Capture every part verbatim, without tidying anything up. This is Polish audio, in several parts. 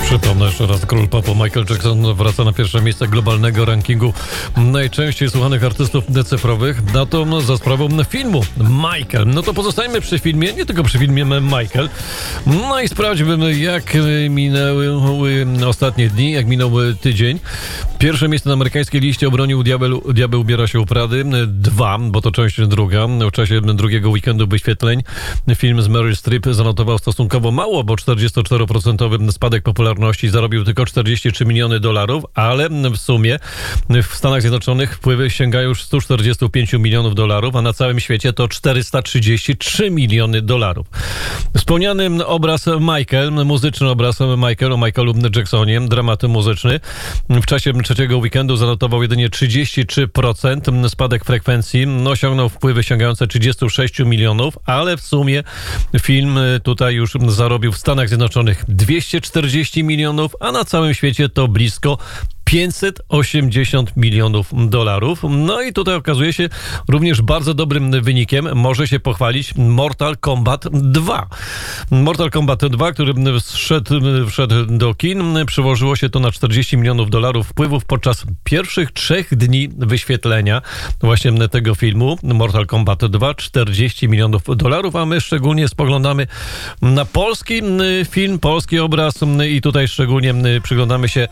Przypomnę jeszcze raz, król popu Michael Jackson wraca na pierwsze miejsce globalnego rankingu najczęściej słuchanych artystów cyfrowych. Na to za sprawą filmu Michael. No to pozostańmy przy filmie, nie tylko przy filmie Michael. No i sprawdźmy, jak minęły ostatnie dni, jak minął tydzień. Pierwsze miejsce na amerykańskiej liście obronił Diabeł, Diabeł ubiera się u Prady. Dwa, bo to część druga. W czasie drugiego weekendu wyświetleń film z Meryl Streep zanotował stosunkowo mało, bo czterdziestoczteroprocentowy spadek popularności, zarobił tylko czterdzieści trzy miliony dolarów, ale w sumie w Stanach Zjednoczonych wpływy sięgają już sto czterdzieści pięć milionów dolarów, a na całym świecie to czterysta trzydzieści trzy miliony dolarów. Wspomniany obraz Michael, muzyczny obraz Michael o Michaelu Jacksonie, dramat muzyczny, w czasie trzeciego weekendu zanotował jedynie trzydzieści trzy procent spadek frekwencji, osiągnął wpływy sięgające trzydzieści sześć milionów, ale w sumie film tutaj już zarobił w Stanach Zjednoczonych dwieście czterdzieści milionów, a na całym świecie to blisko pięćset osiemdziesiąt milionów dolarów. No i tutaj okazuje się również bardzo dobrym wynikiem może się pochwalić Mortal Kombat dwa. Mortal Kombat dwa, który wszedł, wszedł do kin, przyłożyło się to na czterdzieści milionów dolarów wpływów podczas pierwszych trzech dni wyświetlenia właśnie tego filmu. Mortal Kombat dwa, czterdzieści milionów dolarów, a my szczególnie spoglądamy na polski film, polski obraz i tutaj szczególnie przyglądamy się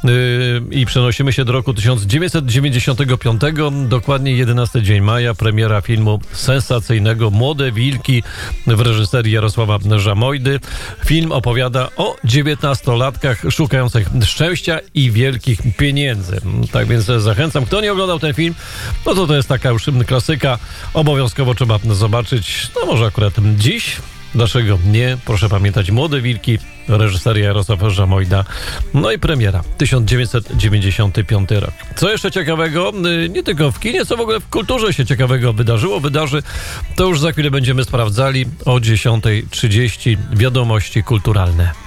i przenosimy się do roku tysiąc dziewięćset dziewięćdziesiątego piątego, dokładnie jedenasty dzień maja, premiera filmu sensacyjnego Młode Wilki w reżyserii Jarosława Żamojdy. Film opowiada o dziewiętnastolatkach szukających szczęścia i wielkich pieniędzy. Tak więc zachęcam, kto nie oglądał ten film, no to to jest taka już klasyka, obowiązkowo trzeba zobaczyć, no może akurat dziś. Dlaczego nie? Proszę pamiętać, Młode Wilki, reżyseria Jarosław Żamojda, no i premiera, tysiąc dziewięćset dziewięćdziesiąty piąty rok. Co jeszcze ciekawego, nie tylko w kinie, co w ogóle w kulturze się ciekawego wydarzyło, wydarzy, to już za chwilę będziemy sprawdzali o dziesiąta trzydzieści wiadomości kulturalne.